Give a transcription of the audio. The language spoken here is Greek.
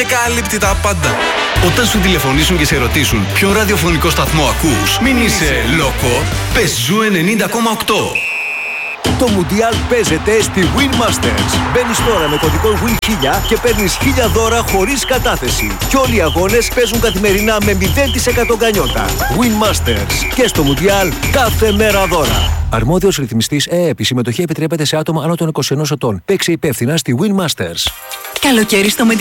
καλύπτει τα πάντα. Όταν σου τηλεφωνήσουν και σε ρωτήσουν ποιο ραδιοφωνικό σταθμό ακούς, μην είσαι λόκο, πες Ζου 90,8. Το Μουντιάλ παίζεται στη Win Masters. Μπαίνεις τώρα με κωδικό WIN1000 και παίρνεις 1000 δώρα χωρίς κατάθεση. Και όλοι οι αγώνες παίζουν καθημερινά με 0% γκανιότα. Win Masters. Και στο Μουντιάλ κάθε μέρα δώρα. Αρμόδιος ρυθμιστής ΕΕΠ. Η συμμετοχή επιτρέπεται σε άτομα άνω των 21 ετών. Παίξε υπεύθυνα στη Win Masters. Καλοκαίρι στο